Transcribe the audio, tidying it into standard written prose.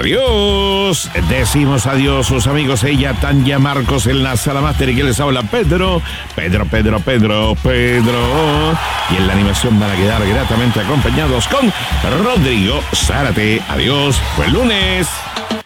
Adiós. Decimos adiós, sus amigos. Ella, Tanya Marcos, en la sala máster, y que les habla Pedro. Y en la animación van a quedar gratamente acompañados con Rodrigo Zárate. Adiós. Buen lunes.